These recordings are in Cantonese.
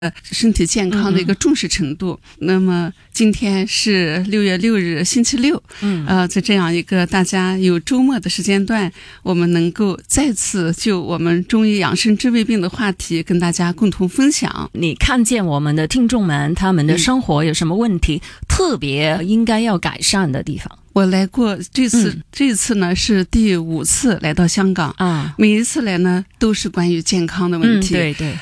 身体健康的一个重视程度。那么今天是6月6日星期六，在这样一个大家有周末的时间段，我们能够再次就我们中医养生治胃病的话题跟大家共同分享。 你看见我们的听众们他们的生活有什么问题，特别应该要改善的地方？ 我来过这次呢是第5次来到香港啊，每一次来呢都是关于健康的问题。 对对。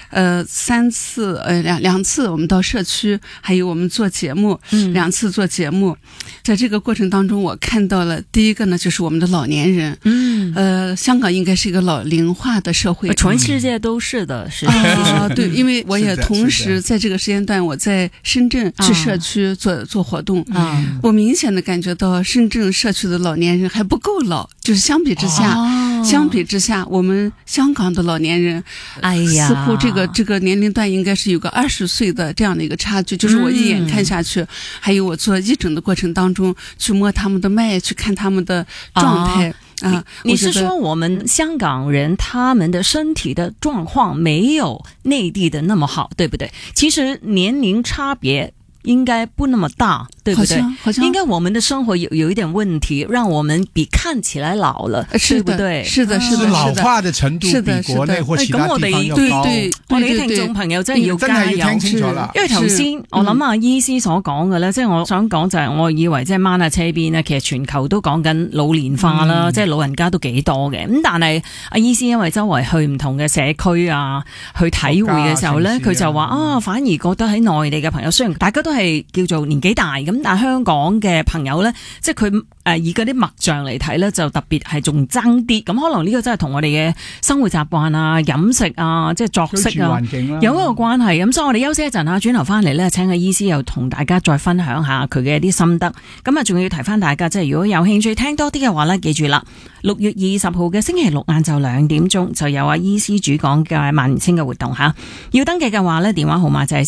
3次两次我们到社区，还有我们做节目，2次做节目。在这个过程当中，我看到了第一个呢就是我们的老年人。香港应该是一个老龄化的社会， 全世界都是的，是对，因为我也同时在这个时间段我在深圳去社区做活动，我明显的感觉到深圳社区的老年人还不够老，就是相比之下，我们香港的老年人，似乎这个年龄段应该是有个20岁的这样的一个差距。就是我一眼看下去，还有我做义诊的过程当中，去摸他们的脉，去看他们的状态。 你是说我们香港人他们的身体的状况没有内地的那么好，对不对？其实年龄差别应该不那么大，对不对？ 好像应该我们的生活有一点问题，让我们比看起来老了，对不对？ 是的， 老化的程度比国内或其他地方要高。 我哋啲聽眾朋友真係要加油，因為頭先我諗阿醫師所講嘅咧，即係我想講就係我以為即係掹下車邊咧，其實全球都講緊老年化啦，即係老人家都幾多嘅。咁但係阿醫師因為周圍去唔同嘅社區啊，去體會嘅時候咧，佢就話反而覺得喺內地嘅朋友，雖然大家都係叫做年紀大咁，但係香港嘅朋友咧，即係佢以嗰啲脈象嚟睇咧，就特別係仲爭啲。咁可能呢個真係同我哋嘅生活習慣啊、飲食啊、即係作息啊有一個關係。咁所以我哋休息一陣啊，轉頭翻嚟咧，請個醫師又同大家再分享下佢嘅一啲心得。咁啊，仲要提翻大家，即係如果有興趣聽多啲嘅話咧，記住啦，6月20號嘅星期六晏晝2點鐘就有阿醫師主講嘅萬年青嘅活動嚇。要登記嘅話咧，電話號碼就係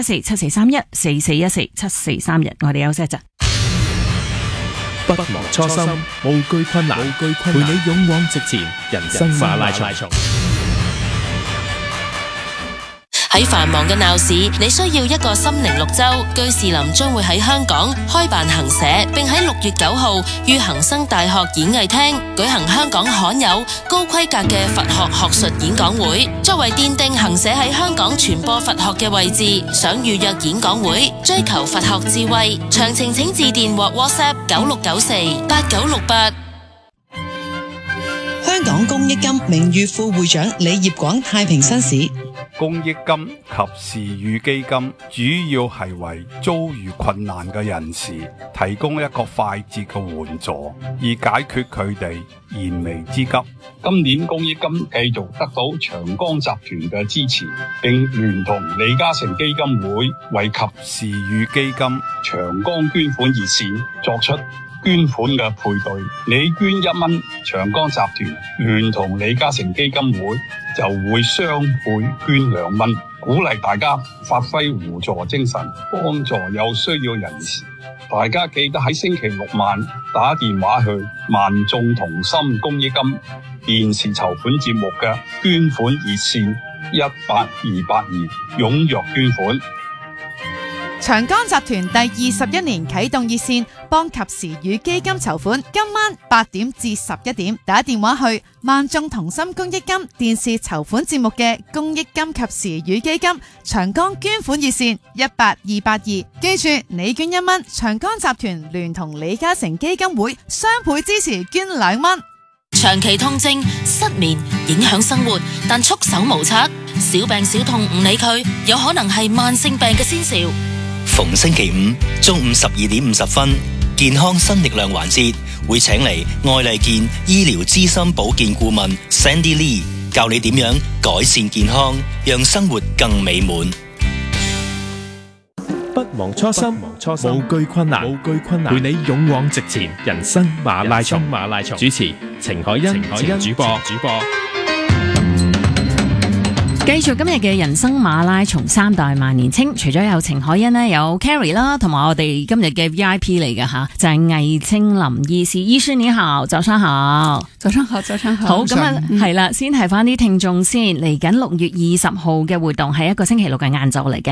441474314431。我哋休息一陣。 不忘初心，無懼困難，陪你勇往直前，人生馬拉松。 喺繁忙嘅鬧市，你需要一個心靈綠洲。居士林將會喺香港開辦行社，並喺6月9號於恒生大學演藝廳舉行香港罕有高規格嘅佛學學術演講會，作為奠定行社喺香港傳播佛學嘅位置。想預約演講會，追求佛學智慧，詳情請致電或 WhatsApp 96948968。 香港公益金名譽副會長李業廣太平紳士。 公益金及時雨基金主要係為遭遇困難嘅人士提供一個快捷嘅援助，以解決佢哋燃眉之急。 今年公益金繼續得到長江集團嘅支持，並聯同李嘉誠基金會為及時雨基金長江捐款熱線作出捐款嘅配對，你捐1蚊，長江集團聯同李嘉誠基金會就會雙倍捐2蚊，鼓勵大家發揮互助精神，幫助有需要人士。大家記得喺星期6晚打電話去萬眾同心公益金電視籌款節目嘅捐款熱線18282，踴躍捐款。 長江集團第21年啟動熱線，幫及時雨基金籌款。今晚8點至11點，打電話去萬眾同心公益金電視籌款節目嘅公益金及時雨基金長江捐款熱線18282。記住，你捐1蚊，長江集團聯同李嘉誠基金會雙倍支持捐2蚊。 長期痛症、失眠影響生活，但束手無策，小病小痛唔理佢，有可能係慢性病嘅先兆。 逢星期5中午12點50分，健康新力量環節會請嚟愛麗健醫療資深保健顧問 Sandy Lee 教你點樣改善健康，讓生活更美滿。 不忘初心，無懼困難，陪你勇往直前，人生馬拉松。主持程海欣，主播。 繼續今日嘅人生馬拉松3代萬年青，除咗有程海欣呢，有 Carrie 啦，同埋我哋今日嘅 VIP 嚟嘅吓，就係魏清林醫師。醫師你好，早上好。 早上好，早上好。 好，咁啊係啦，先提翻啲聽眾先。嚟緊6月20號嘅活動係一個星期六嘅晏晝嚟嘅。